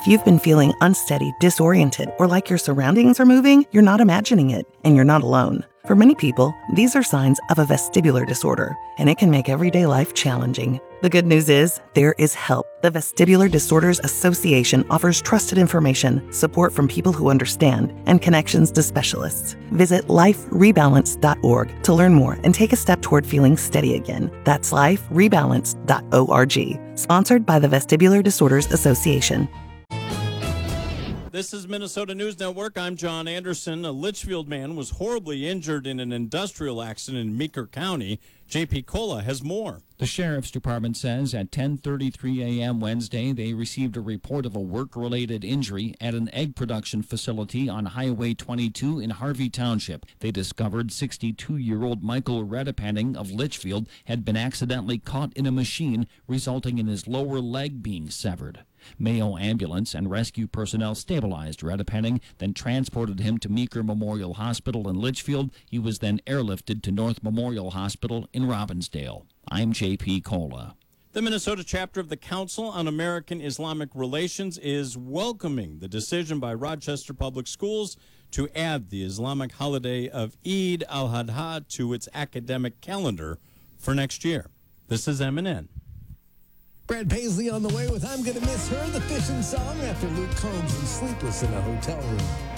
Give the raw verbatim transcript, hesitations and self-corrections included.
If you've been feeling unsteady, disoriented, or like your surroundings are moving, you're not imagining it, and you're not alone. For many people, these are signs of a vestibular disorder, and it can make everyday life challenging. The good news is, there is help. The Vestibular Disorders Association offers trusted information, support from people who understand, and connections to specialists. Visit life rebalance dot org to learn more and take a step toward feeling steady again. That's life rebalance dot org. Sponsored by the Vestibular Disorders Association. This is Minnesota News Network. I'm John Anderson. A Litchfield man was horribly injured in an industrial accident in Meeker County. J P Cola has more. The Sheriff's Department says at ten thirty-three a.m. Wednesday, they received a report of a work-related injury at an egg production facility on Highway twenty-two in Harvey Township. They discovered sixty-two-year-old Michael Redepenning of Litchfield had been accidentally caught in a machine, resulting in his lower leg being severed. Mayo ambulance and rescue personnel stabilized Redepenning, then transported him to Meeker Memorial Hospital in Litchfield. He was then airlifted to North Memorial Hospital in Robbinsdale. I'm J P Cola. The Minnesota chapter of the Council on American Islamic Relations is welcoming the decision by Rochester Public Schools to add the Islamic holiday of Eid al-Adha to its academic calendar for next year. This is M N N. Brad Paisley on the way with I'm Gonna Miss Her, the fishing song after Luke Combs and Sleepless in a Hotel Room.